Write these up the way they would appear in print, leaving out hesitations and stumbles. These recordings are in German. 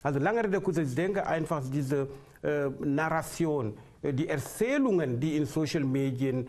Also lange Rede, kurz, ich denke einfach diese Narration, die Erzählungen, die in Social Medien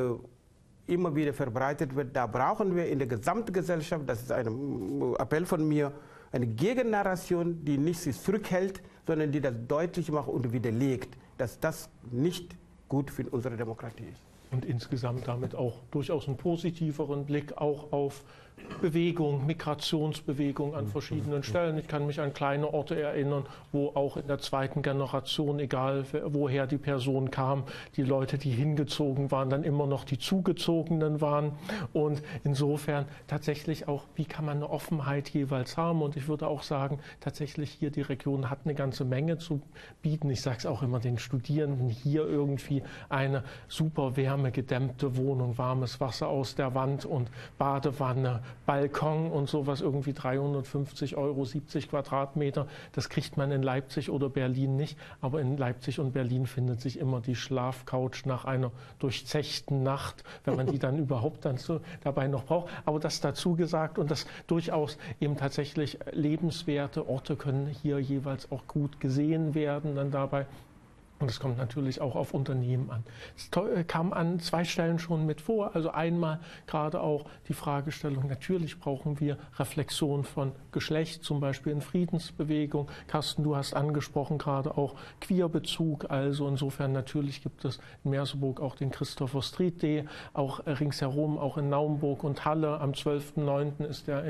immer wieder verbreitet wird, da brauchen wir in der gesamten Gesellschaft, das ist ein Appell von mir, eine Gegennarration, die nicht sich zurückhält, sondern die das deutlich macht und widerlegt, dass das nicht gut für unsere Demokratie ist. Und insgesamt damit auch durchaus einen positiveren Blick auch auf Bewegung, Migrationsbewegung an verschiedenen Stellen. Ich kann mich an kleine Orte erinnern, wo auch in der zweiten Generation, egal woher die Person kam, die Leute, die hingezogen waren, dann immer noch die Zugezogenen waren. Und insofern tatsächlich auch, wie kann man eine Offenheit jeweils haben? Und ich würde auch sagen, tatsächlich hier die Region hat eine ganze Menge zu bieten. Ich sage es auch immer den Studierenden, hier irgendwie eine super wärmegedämmte Wohnung, warmes Wasser aus der Wand und Badewanne, Balkon und sowas, irgendwie 350 €, 70 Quadratmeter. Das kriegt man in Leipzig oder Berlin nicht. Aber in Leipzig und Berlin findet sich immer die Schlafcouch nach einer durchzechten Nacht, wenn man die dann überhaupt dann so dabei noch braucht. Aber das dazu gesagt und das durchaus eben tatsächlich lebenswerte Orte können hier jeweils auch gut gesehen werden dann dabei. Und es kommt natürlich auch auf Unternehmen an. Es kam an 2 Stellen schon mit vor. Also einmal gerade auch die Fragestellung, natürlich brauchen wir Reflexion von Geschlecht, zum Beispiel in Friedensbewegung. Carsten, du hast angesprochen gerade auch Queerbezug. Also insofern natürlich gibt es in Merseburg auch den Christopher Street Day, auch ringsherum, auch in Naumburg und Halle. Am 12.09. ist der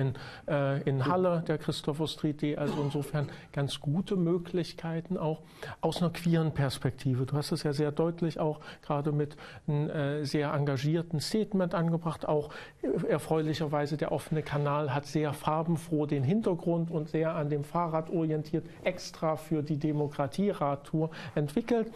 in Halle, der Christopher Street Day. Also insofern ganz gute Möglichkeiten auch aus einer queeren Perspektive. Du hast es ja sehr deutlich auch gerade mit einem sehr engagierten Statement angebracht. Auch erfreulicherweise der offene Kanal hat sehr farbenfroh den Hintergrund und sehr an dem Fahrrad orientiert, extra für die Demokratie-Radtour entwickelt.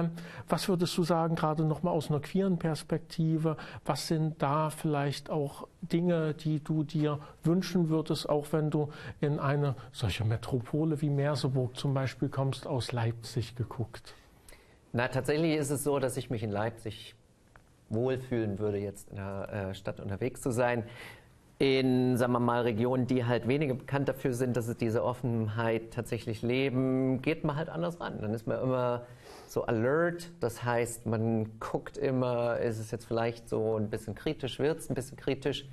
Was würdest du sagen, gerade nochmal aus einer queeren Perspektive, was sind da vielleicht auch Dinge, die du dir wünschen würdest, auch wenn du in eine solche Metropole wie Merseburg zum Beispiel kommst, aus Leipzig geguckt? Na, tatsächlich ist es so, dass ich mich in Leipzig wohlfühlen würde, jetzt in der Stadt unterwegs zu sein. In, sagen wir mal, Regionen, die halt weniger bekannt dafür sind, dass sie diese Offenheit tatsächlich leben, geht man halt anders ran. Dann ist man immer so alert, das heißt, man guckt immer, ist es jetzt vielleicht so ein bisschen kritisch, wird es ein bisschen kritisch.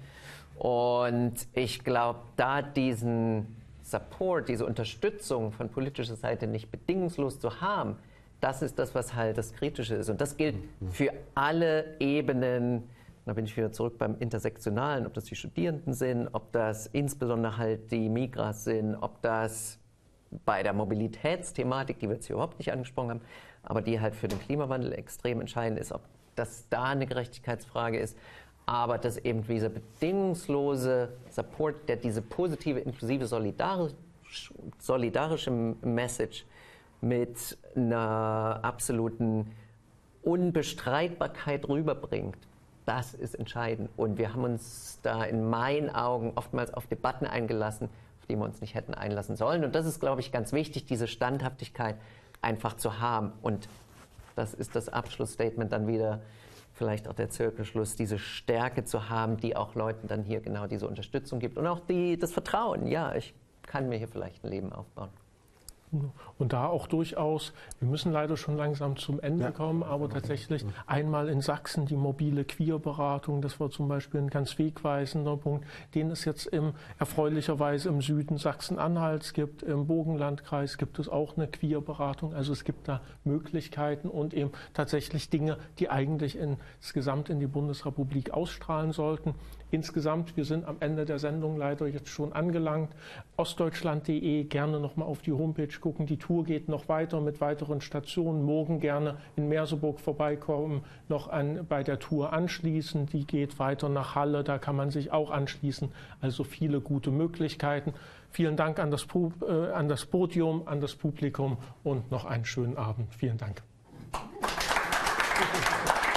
Und ich glaube, da diesen Support, diese Unterstützung von politischer Seite nicht bedingungslos zu haben, das ist das, was halt das Kritische ist. Und das gilt für alle Ebenen. Da bin ich wieder zurück beim Intersektionalen, ob das die Studierenden sind, ob das insbesondere halt die Migras sind, ob das bei der Mobilitätsthematik, die wir jetzt hier überhaupt nicht angesprochen haben, aber die halt für den Klimawandel extrem entscheidend ist, ob das da eine Gerechtigkeitsfrage ist. Aber dass eben dieser bedingungslose Support, der diese positive, inklusive, solidarische Message mit einer absoluten Unbestreitbarkeit rüberbringt, das ist entscheidend. Und wir haben uns da in meinen Augen oftmals auf Debatten eingelassen, auf die wir uns nicht hätten einlassen sollen. Und das ist, glaube ich, ganz wichtig, diese Standhaftigkeit einfach zu haben. Und das ist das Abschlussstatement dann wieder, vielleicht auch der Zirkelschluss, diese Stärke zu haben, die auch Leuten dann hier genau diese Unterstützung gibt. Und auch das Vertrauen, ja, ich kann mir hier vielleicht ein Leben aufbauen. Und da auch durchaus, wir müssen leider schon langsam zum Ende kommen, aber tatsächlich einmal in Sachsen die mobile Queerberatung, das war zum Beispiel ein ganz wegweisender Punkt, den es jetzt erfreulicherweise im Süden Sachsen-Anhalts gibt. Im Burgenlandkreis gibt es auch eine Queerberatung. Also es gibt da Möglichkeiten und eben tatsächlich Dinge, die eigentlich insgesamt in die Bundesrepublik ausstrahlen sollten. Insgesamt, wir sind am Ende der Sendung leider jetzt schon angelangt. Ostdeutschland.de, gerne nochmal auf die Homepage gucken. Die Tour geht noch weiter mit weiteren Stationen. Morgen gerne in Merseburg vorbeikommen, noch bei der Tour anschließen. Die geht weiter nach Halle, da kann man sich auch anschließen. Also viele gute Möglichkeiten. Vielen Dank an das Podium, an das Publikum und noch einen schönen Abend. Vielen Dank.